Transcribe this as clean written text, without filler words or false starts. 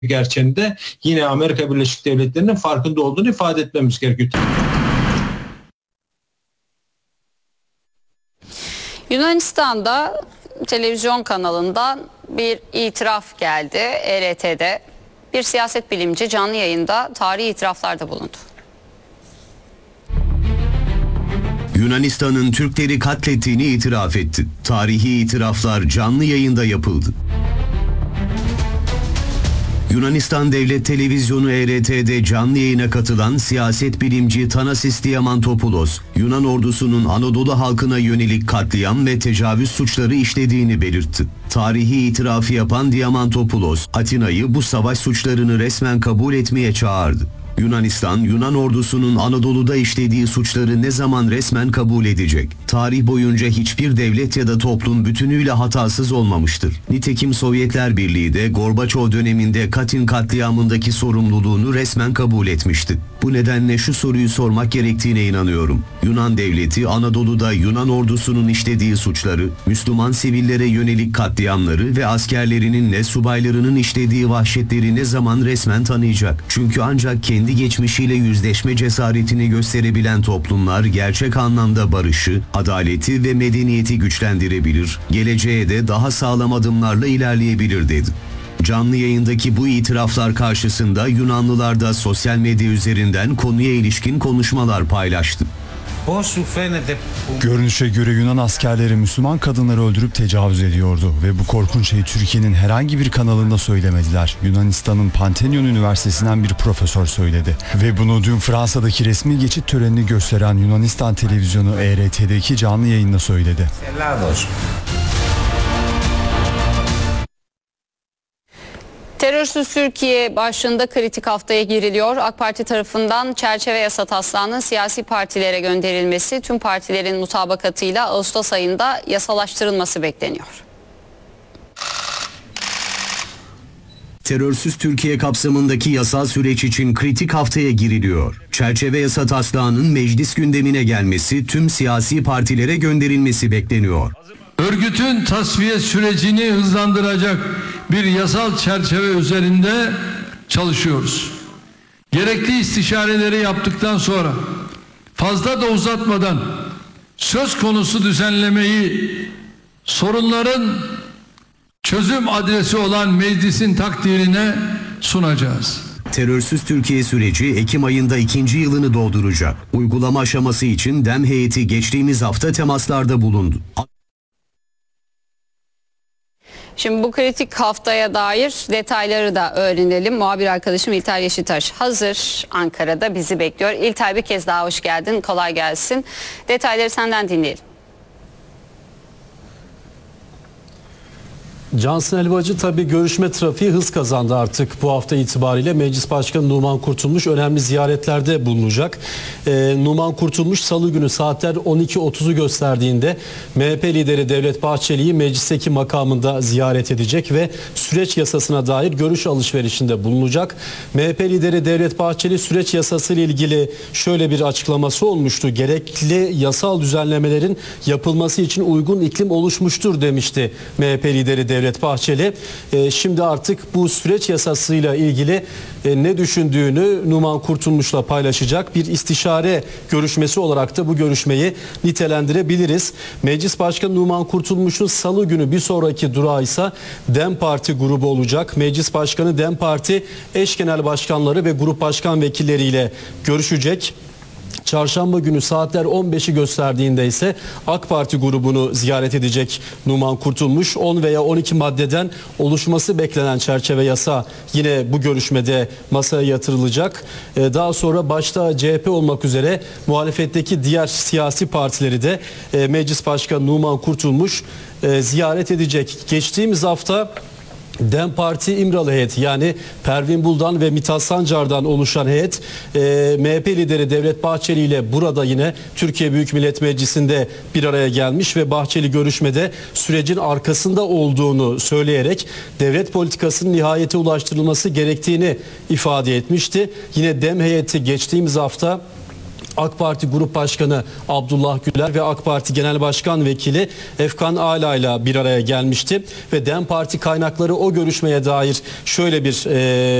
gerçeğinde yine Amerika Birleşik Devletleri'nin farkında olduğunu ifade etmemiz gerekiyor. Yunanistan'da televizyon kanalından bir itiraf geldi. ERT'de bir siyaset bilimci canlı yayında tarihi itiraflarda bulundu. Yunanistan'ın Türkleri katlettiğini itiraf etti. Tarihi itiraflar canlı yayında yapıldı. Yunanistan Devlet Televizyonu ERT'de canlı yayına katılan siyaset bilimci Thanasis Diamantopoulos, Yunan ordusunun Anadolu halkına yönelik katliam ve tecavüz suçları işlediğini belirtti. Tarihi itirafı yapan Diamantopoulos, Atina'yı bu savaş suçlarını resmen kabul etmeye çağırdı. Yunanistan, Yunan ordusunun Anadolu'da işlediği suçları ne zaman resmen kabul edecek? Tarih boyunca hiçbir devlet ya da toplum bütünüyle hatasız olmamıştır. Nitekim Sovyetler Birliği de Gorbaçov döneminde Katyn katliamındaki sorumluluğunu resmen kabul etmişti. Bu nedenle şu soruyu sormak gerektiğine inanıyorum. Yunan devleti Anadolu'da Yunan ordusunun işlediği suçları, Müslüman sivillere yönelik katliamları ve askerlerinin subaylarının işlediği vahşetleri ne zaman resmen tanıyacak? Çünkü ancak kendi geçmişiyle yüzleşme cesaretini gösterebilen toplumlar gerçek anlamda barışı, adaleti ve medeniyeti güçlendirebilir, geleceğe de daha sağlam adımlarla ilerleyebilir dedi. Canlı yayındaki bu itiraflar karşısında Yunanlılar da sosyal medya üzerinden konuya ilişkin konuşmalar paylaştı. Görünüşe göre Yunan askerleri Müslüman kadınları öldürüp tecavüz ediyordu ve bu korkunç şeyi Türkiye'nin herhangi bir kanalında söylemediler. Yunanistan'ın Pantheon Üniversitesi'nden bir profesör söyledi ve bunu dün Fransa'daki resmi geçit törenini gösteren Yunanistan televizyonu ERT'deki canlı yayında söyledi. Terörsüz Türkiye başlığında kritik haftaya giriliyor. AK Parti tarafından çerçeve yasa taslağının siyasi partilere gönderilmesi, tüm partilerin mutabakatıyla Ağustos ayında yasalaştırılması bekleniyor. Terörsüz Türkiye kapsamındaki yasal süreç için kritik haftaya giriliyor. Çerçeve yasa taslağının meclis gündemine gelmesi, tüm siyasi partilere gönderilmesi bekleniyor. Örgütün tasfiye sürecini hızlandıracak bir yasal çerçeve üzerinde çalışıyoruz. Gerekli istişareleri yaptıktan sonra fazla da uzatmadan söz konusu düzenlemeyi sorunların çözüm adresi olan meclisin takdirine sunacağız. Terörsüz Türkiye süreci Ekim ayında 2. yılını dolduracak. Uygulama aşaması için DEM heyeti geçtiğimiz hafta temaslarda bulundu. Şimdi bu kritik haftaya dair detayları da öğrenelim. Muhabir arkadaşım İlter Yeşiltaş hazır Ankara'da bizi bekliyor. İlter, bir kez daha hoş geldin. Kolay gelsin. Detayları senden dinleyelim. Cansın Elbacı, tabii görüşme trafiği hız kazandı artık bu hafta itibariyle. Meclis Başkanı Numan Kurtulmuş önemli ziyaretlerde bulunacak. Numan Kurtulmuş salı günü saatler 12.30'u gösterdiğinde MHP lideri Devlet Bahçeli'yi meclisteki makamında ziyaret edecek ve süreç yasasına dair görüş alışverişinde bulunacak. MHP lideri Devlet Bahçeli süreç yasası ile ilgili şöyle bir açıklaması olmuştu. Gerekli yasal düzenlemelerin yapılması için uygun iklim oluşmuştur demişti MHP lideri Devlet Bahçeli. Şimdi artık bu süreç yasasıyla ilgili ne düşündüğünü Numan Kurtulmuş'la paylaşacak. Bir istişare görüşmesi olarak da bu görüşmeyi nitelendirebiliriz. Meclis Başkanı Numan Kurtulmuş'un salı günü bir sonraki durağı ise DEM Parti grubu olacak. Meclis Başkanı DEM Parti eş genel başkanları ve grup başkan vekilleriyle görüşecek. Çarşamba günü saatler 15'i gösterdiğinde ise AK Parti grubunu ziyaret edecek Numan Kurtulmuş. 10 veya 12 maddeden oluşması beklenen çerçeve yasa yine bu görüşmede masaya yatırılacak. Daha sonra başta CHP olmak üzere muhalefetteki diğer siyasi partileri de Meclis Başkanı Numan Kurtulmuş ziyaret edecek. Geçtiğimiz hafta DEM Parti İmralı heyeti, yani Pervin Buldan ve Mithat Sancar'dan oluşan heyet MHP lideri Devlet Bahçeli ile burada yine Türkiye Büyük Millet Meclisi'nde bir araya gelmiş ve Bahçeli görüşmede sürecin arkasında olduğunu söyleyerek devlet politikasının nihayete ulaştırılması gerektiğini ifade etmişti. Yine DEM heyeti geçtiğimiz hafta AK Parti Grup Başkanı Abdullah Güler ve AK Parti Genel Başkan Vekili Efkan Ala ile bir araya gelmişti ve DEM Parti kaynakları o görüşmeye dair şöyle bir